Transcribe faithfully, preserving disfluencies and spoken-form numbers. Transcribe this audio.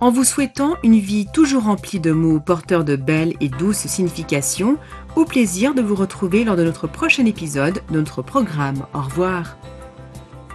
en vous souhaitant une vie toujours remplie de mots porteurs de belles et douces significations. Au plaisir de vous retrouver lors de notre prochain épisode de notre programme. Au revoir.